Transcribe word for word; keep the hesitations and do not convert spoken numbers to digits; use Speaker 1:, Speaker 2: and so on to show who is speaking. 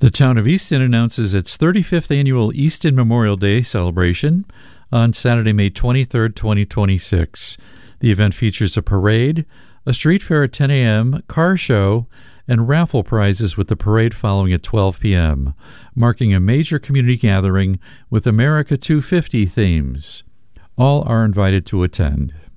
Speaker 1: The town of Easton announces its thirty-fifth annual Easton Memorial Day celebration on Saturday, May twenty-third, twenty twenty-six. The event features a parade, a street fair at ten a.m., car show, and raffle prizes with the parade following at twelve p.m., marking a major community gathering with America two fifty themes. All are invited to attend.